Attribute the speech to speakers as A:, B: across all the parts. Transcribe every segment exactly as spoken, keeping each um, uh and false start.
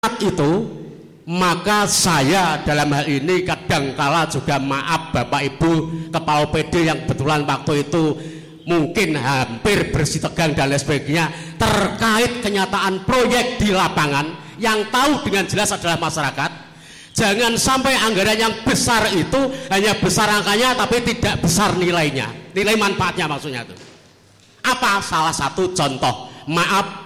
A: itu, maka saya dalam hal ini kadangkala juga maaf Bapak Ibu Kepala O P D yang kebetulan waktu itu mungkin hampir bersih tegang dan lain sebagainya terkait kenyataan proyek di lapangan, yang tahu dengan jelas adalah masyarakat. Jangan sampai anggaran yang besar itu hanya besar angkanya tapi tidak besar nilainya, nilai manfaatnya maksudnya itu. Apa salah satu contoh? Maaf,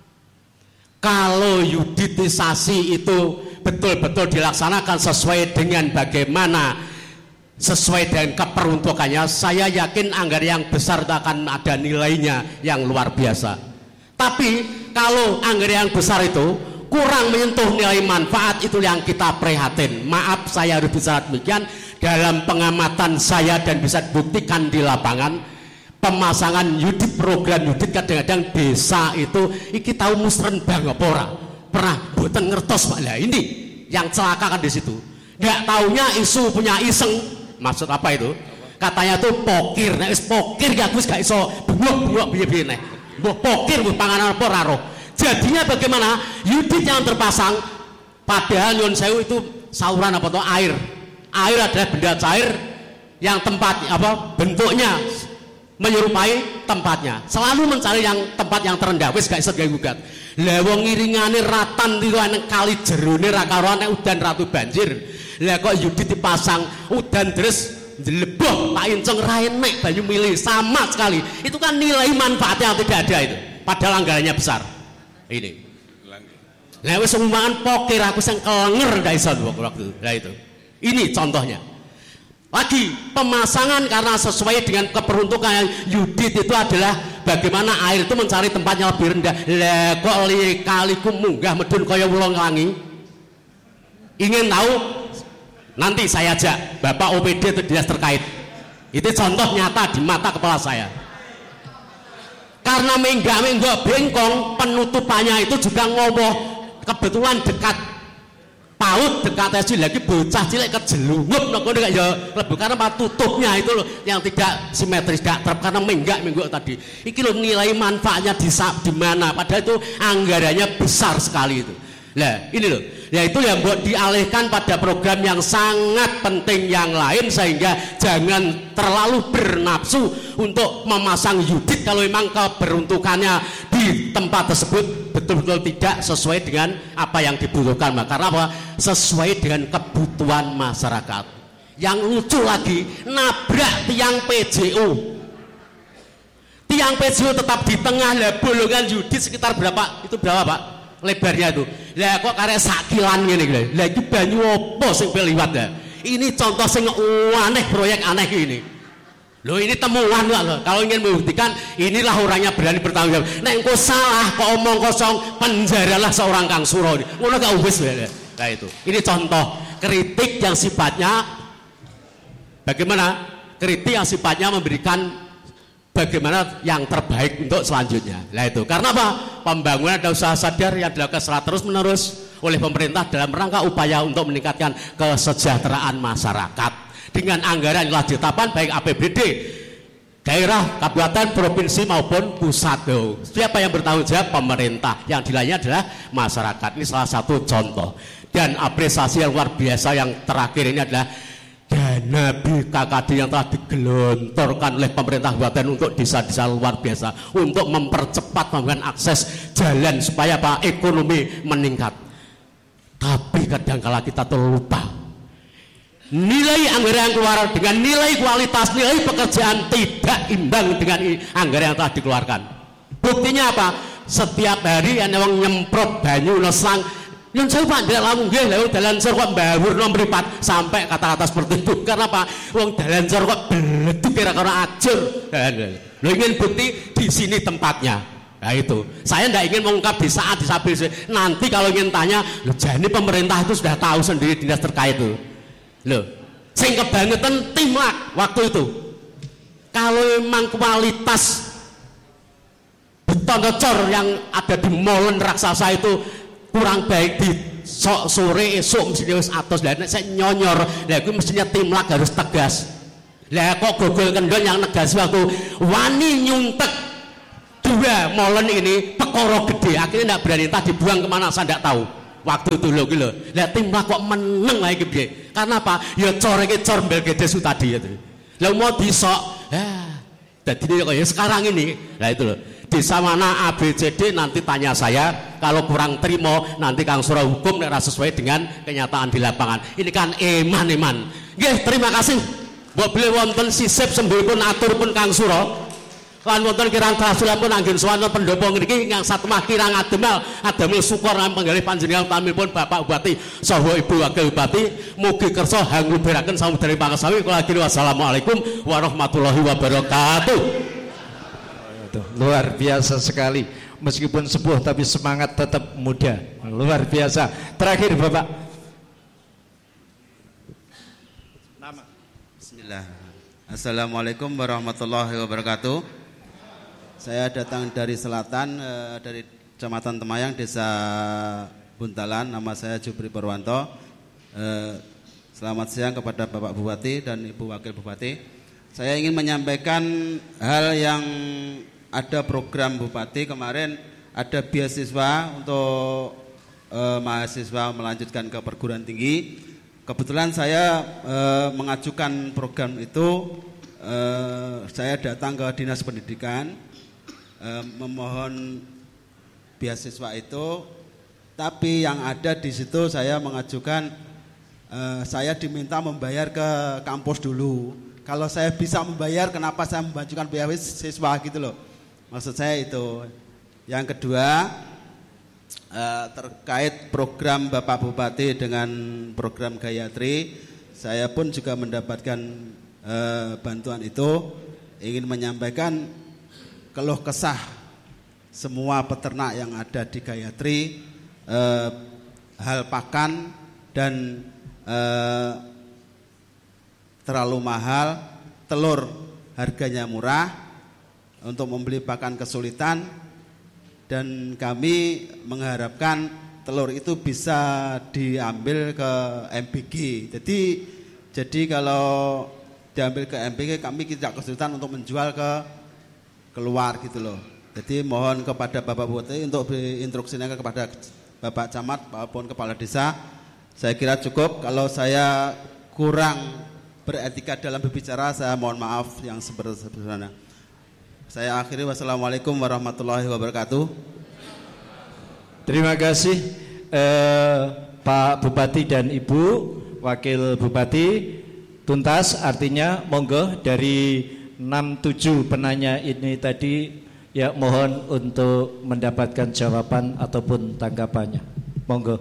A: kalau yuditisasi itu betul-betul dilaksanakan sesuai dengan bagaimana, sesuai dengan keperuntukannya, saya yakin anggaran yang besar itu akan ada nilainya yang luar biasa. Tapi kalau anggaran yang besar itu kurang menyentuh nilai manfaat, itu yang kita prihatin. Maaf, saya harus bicara demikian. Dalam pengamatan saya dan bisa dibuktikan di lapangan, pemasangan yudit, program yudit kadang-kadang desa itu iki tahu musren bang apa ora pernah boten ngertos Pak. Lah ini yang celaka kan di situ. Nggak taunya isu punya iseng. Maksud apa itu? Katanya tuh pokir. Nek wis pokir ya wis gak iso bengok-bengok piye-piye nek. Mbok pokir mbok panganan apa ora roh. Jadinya bagaimana? Yudit yang terpasang padahal nyun sewu itu saluran apa tuh air. Air adalah benda cair yang tempat apa bentuknya menyerupai tempatnya, selalu mencari yang tempat yang terendah. Wis gak iso gawe gugat. Lah wong ngiringane ratan iki ana kali jerone ra karo ana udan ratu banjir. Lah kok yudit dipasang udan deres njleboh tak inceng ra enek banyu milih sama sekali. Itu kan nilai manfaatnya tidak ada itu. Padahal anggarannya besar. Ini. Lah wis umumane pokir aku sing kelenger gak iso waktu itu. Lah itu. Ini contohnya. Lagi pemasangan karena sesuai dengan keperuntukan yang yudit itu adalah bagaimana air itu mencari tempat yang lebih rendah. Lah kok kaliku munggah medun kaya wulung langi. Ingin tahu? Nanti saya ajak Bapak O P D atau dinas terkait. Itu contoh nyata di mata kepala saya. Karena menggak-menggak bengkong, penutupannya itu juga ngoboh kebetulan dekat paut, dekat S D lagi bocah cilik kejelungup nopo nek ya lebu karena apa tutupnya itu loh yang tidak simetris, tidak terp karena menggak-menggak tadi. Iki loh nilai manfaatnya di di mana, padahal itu anggarannya besar sekali itu. Lah ini loh, yaitu yang buat dialihkan pada program yang sangat penting yang lain, sehingga jangan terlalu bernafsu untuk memasang yudit kalau memang keberuntukannya di tempat tersebut betul-betul tidak sesuai dengan apa yang dibutuhkan. Karena apa? Sesuai dengan kebutuhan masyarakat. Yang lucu lagi, nabrak tiang P J O. Tiang P J O tetap di tengah, lah bolongan yudit sekitar berapa? Itu berapa Pak? Lebarnya itu. Lah kok karek sakilan ngene iki. Lah iki banyu apa sing liwat ya? Ini contoh sing aneh, proyek aneh ini. Loh ini temuan loh. Kalau ingin membuktikan, inilah orangnya berani bertanggung jawab. Nek engko salah kok omong kosong, penjaralah seorang Kang Suro. Ngono gak wis ya. Nah itu. Ini contoh kritik yang sifatnya bagaimana? Kritik yang sifatnya memberikan bagaimana yang terbaik untuk selanjutnya. Nah itu. Karena apa? Pembangunan ada usaha sadar yang dilakukan secara terus menerus oleh pemerintah dalam rangka upaya untuk meningkatkan kesejahteraan masyarakat dengan anggaran yang telah ditetapkan baik A P B D daerah, kabupaten, provinsi maupun pusat. Siapa yang bertanggung jawab? Pemerintah. Yang dilayani adalah masyarakat. Ini salah satu contoh. Dan apresiasi yang luar biasa yang terakhir ini adalah dana B K K D yang telah digelontorkan oleh pemerintah kabupaten untuk desa-desa luar biasa untuk mempercepat pembangunan akses jalan supaya apa? Ekonomi meningkat. Tapi kadang-kala kita terlupa nilai anggaran yang keluar dengan nilai kualitas, nilai pekerjaan tidak imbang dengan anggaran yang telah dikeluarkan. Buktinya apa? Setiap hari ada orang nyemprot banyu lesang. Yang saya Pak tidak langsung nggih lha dalan sor kok mbawur nomor empat sampai kata-kata seperti itu. Karena apa? Wong dalan sor kok beleduk kira-kira ajur. Lo ingin bukti di sini tempatnya. Nah itu. Saya tidak ingin mengungkap di saat disabilitas. Nanti kalau ingin tanya, loh jadi pemerintah itu sudah tahu sendiri dinas terkait itu. Loh, sing kebangetan timlak waktu itu. Kalau memang kualitas beton cor yang ada di molen raksasa itu kurang baik di sok sore esok mesti wis atos, lah nek saya nyonyor, lah iku mestinya timlak harus tegas. Lah kok gogol kendon yang negas waktu wani nyuntek dua molen ini pekoro gede, akhirnya tidak berani, entah dibuang kemana saya tidak tahu. waktu dulu gitu. Lihat timnas kok meneng lagi piye? Karena apa? Ya cor iki cor mbel gede su tadi itu. Lah mau disok. Ya. Jadi kayak sekarang ini. Nah itu loh. Desa mana A B C D nanti tanya saya, kalau kurang terima nanti Kang Suro hukum nek sesuai dengan kenyataan di lapangan. Ini kan eman-eman. Nggih, terima kasih. Mbok beli wonten sisip sembulipun aturpun Kang Suro. Lan wonten kirang trasulan pun anggen sowan pendopo ngriki ingkang satemah kirang ademel adamel syukur lan penggalih panjenengan utamipun Bapak Bupati saha Ibu Wakil Bupati mugi kersa hangluberaken samudra pangasawi kula akhiri wassalamualaikum warahmatullahi wabarakatuh.
B: Luar biasa sekali, meskipun sepuh tapi semangat tetap muda, luar biasa. Terakhir Bapak.
C: Nama. Bismillah. Assalamualaikum warahmatullahi wabarakatuh. Saya datang dari selatan, eh, dari Kecamatan Temayang, Desa Buntalan. Nama saya Jupri Purwanto. Eh, selamat siang kepada Bapak Bupati dan Ibu Wakil Bupati. Saya ingin menyampaikan hal yang ada program Bupati kemarin, ada beasiswa untuk eh, mahasiswa melanjutkan ke perguruan tinggi. Kebetulan saya eh, mengajukan program itu, eh, saya datang ke Dinas Pendidikan eh, memohon beasiswa itu, tapi yang ada di situ saya mengajukan, eh, saya diminta membayar ke kampus dulu. Kalau saya bisa membayar, kenapa saya mengajukan beasiswa gitu loh? Maksud saya itu. Yang kedua, eh, terkait program Bapak Bupati dengan program Gayatri, saya pun juga mendapatkan eh, bantuan itu. Ingin menyampaikan keluh kesah semua peternak yang ada di Gayatri, eh, hal pakan dan eh, terlalu mahal, telur harganya murah, untuk membeli pakan kesulitan, dan kami mengharapkan telur itu bisa diambil ke M B G. Jadi jadi kalau diambil ke M B G kami tidak kesulitan untuk menjual ke keluar gitu loh. Jadi mohon kepada Bapak Bupati untuk instruksinya kepada Bapak Camat maupun Kepala Desa. Saya kira cukup. Kalau saya kurang beretika dalam berbicara, saya mohon maaf yang sebesar-besarnya. Saya akhiri, wassalamualaikum warahmatullahi wabarakatuh.
B: Terima kasih eh, Pak Bupati dan Ibu Wakil Bupati. Tuntas, artinya monggo dari enam tujuh penanya ini tadi, ya mohon untuk mendapatkan jawaban ataupun tanggapannya. Monggo.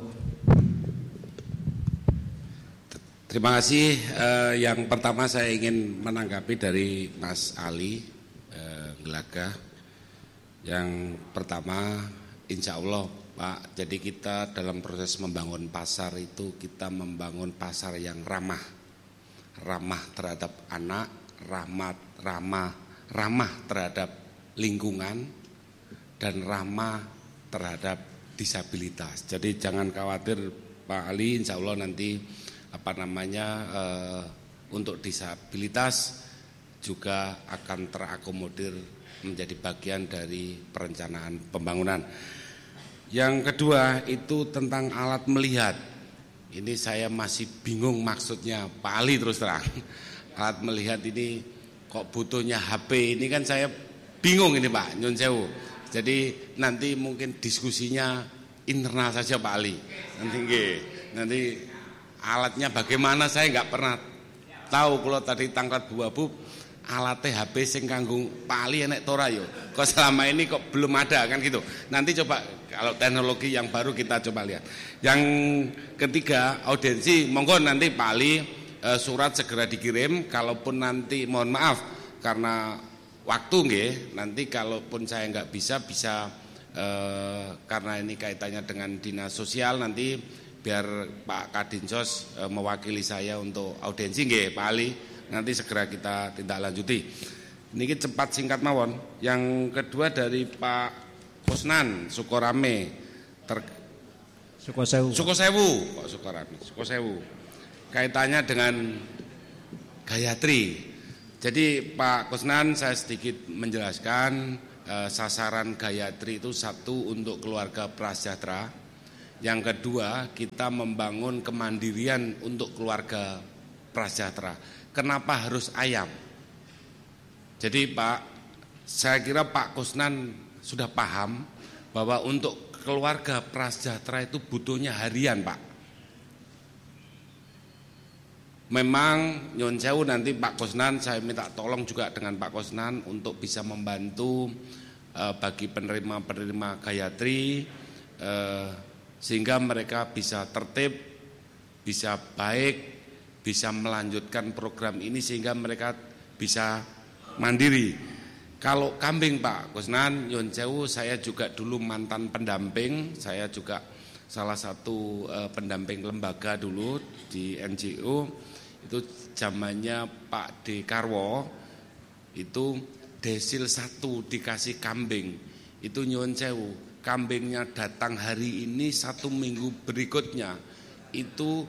D: Terima kasih. Eh, yang pertama saya ingin menanggapi dari Mas Ali Gelaga. Yang pertama, insya Allah Pak, jadi kita dalam proses membangun pasar itu, kita membangun pasar yang ramah, ramah terhadap anak, ramah, ramah, ramah terhadap lingkungan, dan ramah terhadap disabilitas. Jadi jangan khawatir Pak Ali, insya Allah nanti apa namanya eh, untuk disabilitas juga akan terakomodir menjadi bagian dari perencanaan pembangunan. Yang kedua itu tentang alat melihat. Ini saya masih bingung maksudnya Pak Ali, terus terang. Alat melihat ini kok butuhnya H P, ini kan saya bingung ini Pak, nyun sewu. Jadi nanti mungkin diskusinya internal saja Pak Ali. Nanti nanti alatnya bagaimana saya nggak pernah tahu. Kalau tadi tangkat bu-abu alat H P sing kanggo Pak Ali enek tora yo. Kok selama ini kok belum ada kan gitu. Nanti coba kalau teknologi yang baru kita coba lihat. Yang ketiga, audiensi, monggo nanti Pak Ali eh, surat segera dikirim. Kalaupun nanti mohon maaf karena waktu nggih, nanti kalaupun saya nggak bisa bisa eh, karena ini kaitannya dengan dinas sosial, nanti biar Pak Kadinsos eh, mewakili saya untuk audiensi nggih Pak Ali. Nanti segera kita tindak lanjuti. Ini cepat singkat mawon. Yang kedua dari Pak Kusnan Sukorame ter...
B: Sukosewu.
D: Sukosewu, kok Sukorame, Sukosewu. Kaitannya dengan Gayatri. Jadi Pak Kusnan, saya sedikit menjelaskan eh, sasaran Gayatri itu satu untuk keluarga prasejahtera, Yang kedua, kita membangun kemandirian untuk keluarga prasejahtera. Kenapa harus ayam? Jadi Pak, saya kira Pak Kusnan sudah paham bahwa untuk keluarga prasejahtera itu butuhnya harian Pak. Memang nyun sewu nanti Pak Kusnan, saya minta tolong juga dengan Pak Kusnan untuk bisa membantu eh, bagi penerima-penerima Gayatri eh, sehingga mereka bisa tertib, bisa baik, bisa melanjutkan program ini sehingga mereka bisa mandiri. Kalau kambing Pak Kusnan, nyun sewu, saya juga dulu mantan pendamping, saya juga salah satu eh, pendamping lembaga dulu di N G O. Itu zamannya Pak D. Karwo, itu desil satu dikasih kambing, itu nyuwun sewu, kambingnya datang hari ini, satu minggu berikutnya itu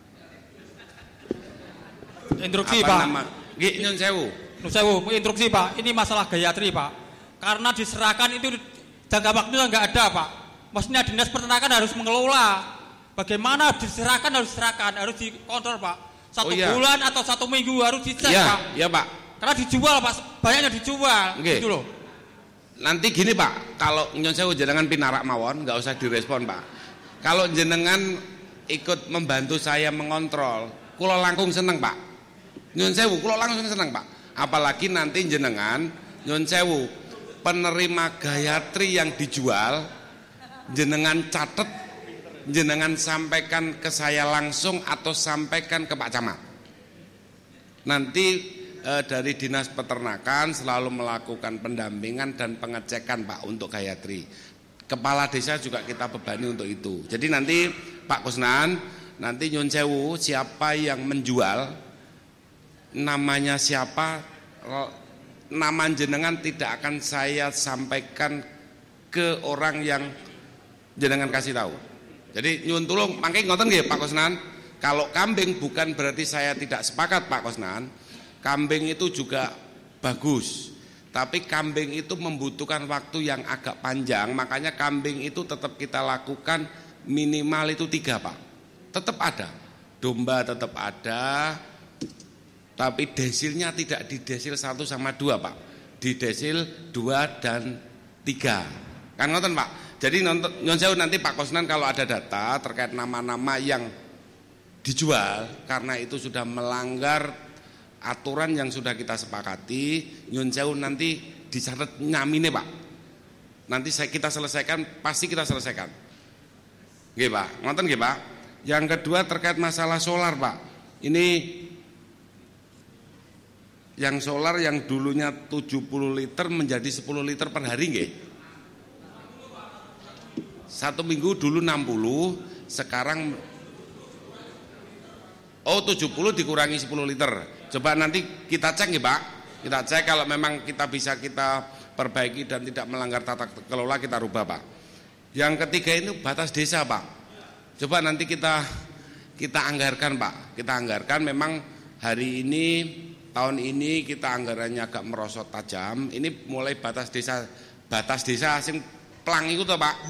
E: instruksi
D: apa
E: Pak
D: nama? Nyuwun sewu
E: nyuwun sewu, instruksi Pak, ini masalah Gayatri Pak, karena diserahkan itu jangka waktunya nggak ada Pak, maksudnya dinas peternakan harus mengelola, bagaimana diserahkan harus diserahkan, harus dikontrol Pak. Satu oh, iya. bulan atau satu minggu harus dicek
D: ya,
E: Pak.
D: Iya Pak.
E: Karena dijual Pak, banyaknya dijual.
D: Okay.
E: Gitu loh.
D: Nanti gini Pak, kalau nyun sewu jenengan pinarak mawon, nggak usah direspon Pak. Kalau jenengan ikut membantu saya mengontrol, kulo langkung seneng Pak. Nyun sewu, kulo langsung seneng Pak. Apalagi nanti jenengan nyun sewu penerima Gayatri yang dijual, jenengan catet, jenengan sampaikan ke saya langsung atau sampaikan ke Pak Camat. Nanti e, dari Dinas Peternakan selalu melakukan pendampingan dan pengecekan Pak untuk Gayatri. Kepala desa juga kita bebani untuk itu. Jadi nanti Pak Kusnan, nanti nyun sewu siapa yang menjual, namanya siapa, nama jenengan tidak akan saya sampaikan ke orang yang jenengan kasih tahu. Jadi nyuwun tulung, mangke ngoten nggih Pak Kusnan. Kalau kambing bukan berarti saya tidak sepakat Pak Kusnan. Kambing itu juga bagus. Tapi kambing itu membutuhkan waktu yang agak panjang, makanya kambing itu tetap kita lakukan minimal itu tiga Pak. Tetap ada. Domba tetap ada. Tapi desilnya tidak di desil satu sama dua Pak. Di desil dua dan tiga. Kan ngoten Pak. Jadi nyun sewu nanti Pak Kusnan kalau ada data terkait nama-nama yang dijual karena itu sudah melanggar aturan yang sudah kita sepakati, nyun sewu nanti dicatat nyamine Pak. Nanti saya kita selesaikan, pasti kita selesaikan. Nggih Pak, ngoten nggih Pak. Yang kedua terkait masalah solar Pak. Ini yang solar yang dulunya tujuh puluh liter menjadi sepuluh liter per hari nggih. Satu minggu dulu enam puluh, sekarang oh tujuh puluh dikurangi sepuluh liter. Coba nanti kita cek ya Pak. Kita cek kalau memang kita bisa kita perbaiki dan tidak melanggar tata kelola kita rubah Pak. Yang ketiga ini batas desa Pak. Coba nanti kita kita anggarkan Pak. Kita anggarkan memang hari ini tahun ini kita anggarannya agak merosot tajam. Ini mulai batas desa batas desa sing pelang itu toh Pak.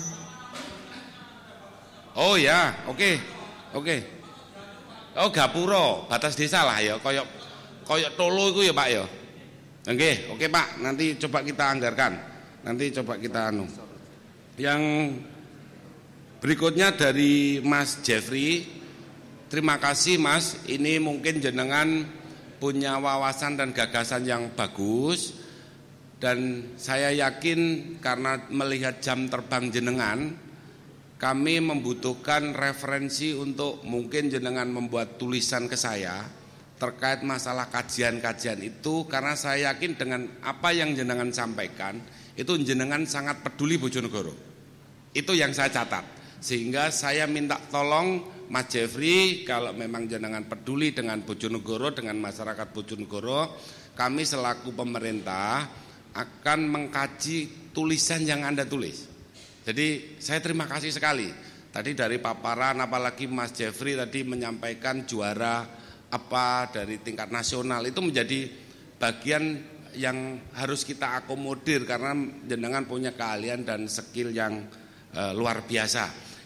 D: Oh ya, oke, okay. oke. Okay. Oh gapuro, batas desa lah ya, koyok koyok tolo itu ya Pak ya. Oke, okay. oke okay, Pak, nanti coba kita anggarkan, nanti coba kita anu. Yang berikutnya dari Mas Jeffrey, terima kasih Mas, ini mungkin jenengan punya wawasan dan gagasan yang bagus, dan saya yakin karena melihat jam terbang jenengan, kami membutuhkan referensi untuk mungkin jenengan membuat tulisan ke saya terkait masalah kajian-kajian itu, karena saya yakin dengan apa yang jenengan sampaikan itu jenengan sangat peduli Bojonegoro. Itu yang saya catat. Sehingga saya minta tolong Mas Jeffrey, kalau memang jenengan peduli dengan Bojonegoro, dengan masyarakat Bojonegoro, kami selaku pemerintah akan mengkaji tulisan yang Anda tulis. Jadi saya terima kasih sekali. Tadi dari paparan, apalagi Mas Jeffrey tadi menyampaikan juara apa dari tingkat nasional, itu menjadi bagian yang harus kita akomodir karena jenengan punya keahlian dan skill yang e, luar biasa.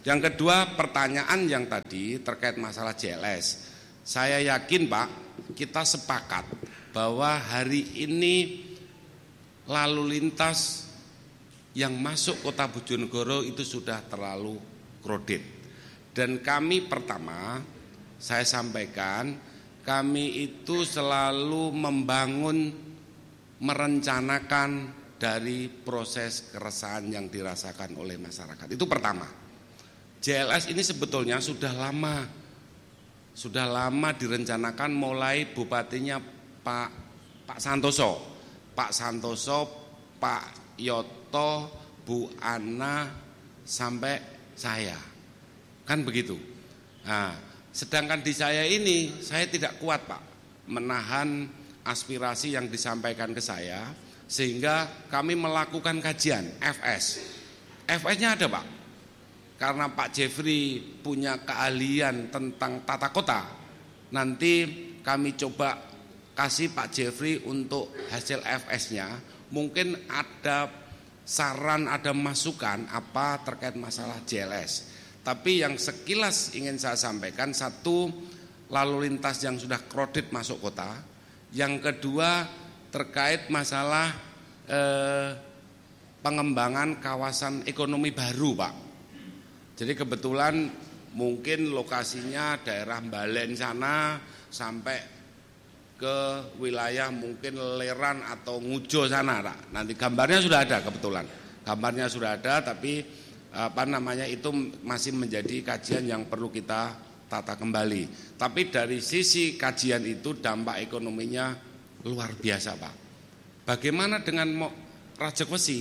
D: Yang kedua, pertanyaan yang tadi terkait masalah J L S. Saya yakin Pak, kita sepakat bahwa hari ini lalu lintas yang masuk kota Bojonegoro itu sudah terlalu crowded. Dan kami pertama, saya sampaikan, kami itu selalu membangun, merencanakan dari proses keresahan yang dirasakan oleh masyarakat. Itu pertama. J L S ini sebetulnya sudah lama, sudah lama direncanakan mulai bupatinya Pak Pak Santoso, Pak Santoso, Pak Yoto, Bu Ana, sampai saya, kan begitu. Nah, sedangkan di saya ini, saya tidak kuat Pak menahan aspirasi yang disampaikan ke saya, sehingga kami melakukan kajian F S. F S-nya ada Pak. Karena Pak Jeffrey punya keahlian tentang tata kota, nanti kami coba kasih Pak Jeffrey untuk hasil F S-nya. Mungkin ada saran, ada masukan apa terkait masalah J L S. Tapi yang sekilas ingin saya sampaikan, satu, lalu lintas yang sudah crowded masuk kota. Yang kedua, terkait masalah eh, pengembangan kawasan ekonomi baru Pak. Jadi kebetulan mungkin lokasinya daerah Balen sana sampai ke wilayah mungkin Leran atau Ngujo sana Pak. Nanti gambarnya sudah ada kebetulan. Gambarnya sudah ada, tapi apa namanya itu masih menjadi kajian yang perlu kita tata kembali. Tapi dari sisi kajian itu dampak ekonominya luar biasa Pak. Bagaimana dengan Rajegwesi?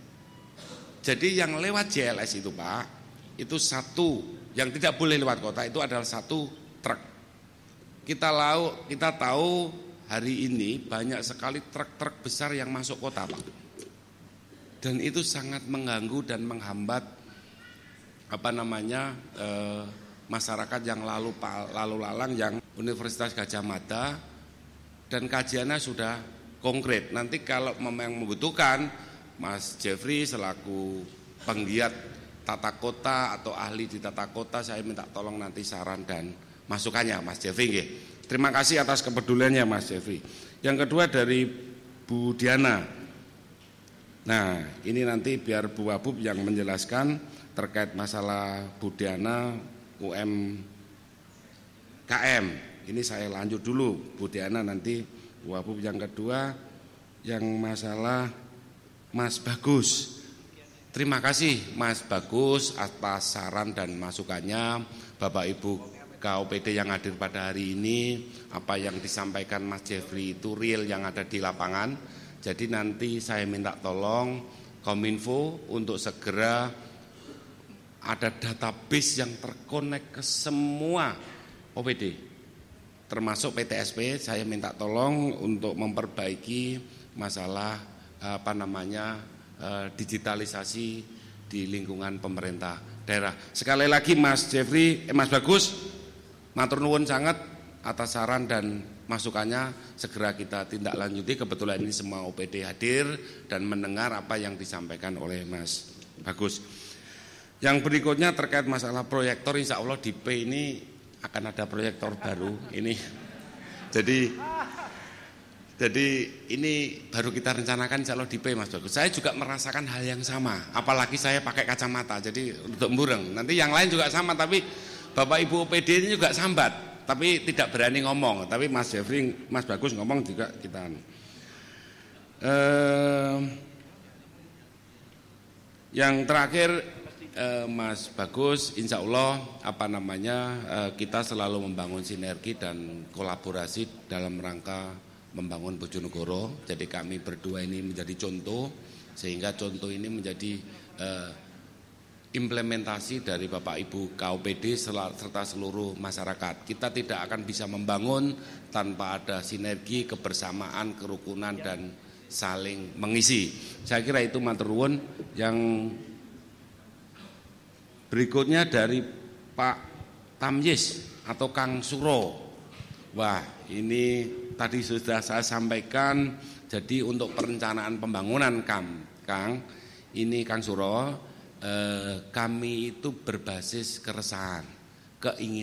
D: Jadi yang lewat J L S itu Pak, itu satu yang tidak boleh lewat kota itu adalah satu truk. Kita tahu, kita tahu hari ini banyak sekali truk-truk besar yang masuk kota Pak. Dan itu sangat mengganggu dan menghambat apa namanya eh, masyarakat yang lalu lalu lalang yang Universitas Gadjah Mada, dan kajiannya sudah konkret. Nanti kalau memang membutuhkan, Mas Jeffrey selaku penggiat tata kota atau ahli di tata kota, saya minta tolong nanti saran dan masukannya Mas Jeffrey nggih. Terima kasih atas kepeduliannya Mas Jeffrey. Yang kedua dari Bu Diana. Nah, ini nanti biar Bu Wabub yang menjelaskan terkait masalah Bu Diana U M K M. Ini saya lanjut dulu Bu Diana, nanti Bu Wabub yang kedua yang masalah Mas Bagus. Terima kasih Mas Bagus atas saran dan masukannya. Bapak Ibu K O P D yang hadir pada hari ini, apa yang disampaikan Mas Jeffrey itu real yang ada di lapangan. Jadi nanti saya minta tolong Kominfo untuk segera ada database yang terkonek ke semua O P D, termasuk P T S P. Saya minta tolong untuk memperbaiki masalah apa namanya digitalisasi di lingkungan pemerintah daerah. Sekali lagi Mas Jeffrey, eh, Mas Bagus, matur nuwun sangat atas saran dan masukannya. Segera kita tindak lanjuti. Kebetulan ini semua O P D hadir dan mendengar apa yang disampaikan oleh Mas Bagus. Yang berikutnya terkait masalah proyektor, insya Allah di P ini akan ada proyektor baru. Ini jadi Jadi ini baru kita rencanakan insya Allah di P Mas Bagus. Saya juga merasakan hal yang sama, apalagi saya pakai kacamata, jadi untuk mbureng. Nanti yang lain juga sama, tapi Bapak Ibu O P D ini juga sambat, tapi tidak berani ngomong. Tapi Mas Jeffrey, Mas Bagus ngomong juga kita. Eh, yang terakhir eh, Mas Bagus, insya Allah apa namanya eh, kita selalu membangun sinergi dan kolaborasi dalam rangka membangun Bojonegoro. Jadi kami berdua ini menjadi contoh, sehingga contoh ini menjadi eh, implementasi dari Bapak Ibu K O P D serta seluruh masyarakat. Kita tidak akan bisa membangun tanpa ada sinergi, kebersamaan, kerukunan dan saling mengisi. Saya kira itu matur nuwun. Yang berikutnya dari Pak Tamyiz atau Kang Suro. Wah, ini tadi sudah saya sampaikan. Jadi untuk perencanaan pembangunan Kang, Kang, ini Kang Suro, eh, kami itu berbasis keresahan, keinginan